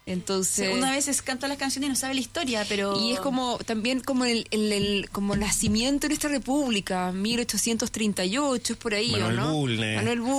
Entonces, una vez canta las canciones y no sabe la historia, pero... Y es como también como como el nacimiento de nuestra república, 1838, es por ahí, Manuel ¿o no? Bulnes. Manuel Bulnes.